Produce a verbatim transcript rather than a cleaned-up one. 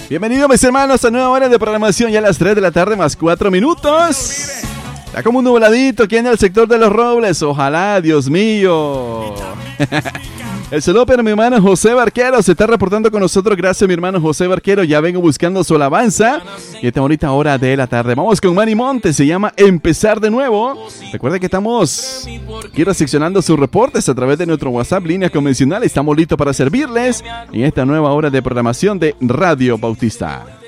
Bienvenidos mis hermanos a nueva hora de programación, ya a las tres de la tarde más cuatro minutos. Está como un nubladito aquí en el sector de Los Robles, ojalá, Dios mío. El saludo para mi hermano José Barquero, se está reportando con nosotros, gracias mi hermano José Barquero, ya vengo buscando su alabanza. Y esta bonita hora de la tarde, vamos con Manny Montes, se llama Empezar de Nuevo. Recuerda que estamos aquí recepcionando sus reportes a través de nuestro WhatsApp, línea convencional, estamos listos para servirles en esta nueva hora de programación de Radio Bautista.